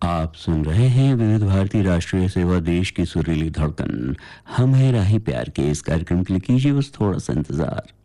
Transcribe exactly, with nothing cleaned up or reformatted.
आप सुन रहे हैं विविध भारती राष्ट्रीय सेवा, देश की सुरीली धड़कन। हम है राही प्यार के। इस कार्यक्रम के लिए कीजिए बस थोड़ा सा इंतजार।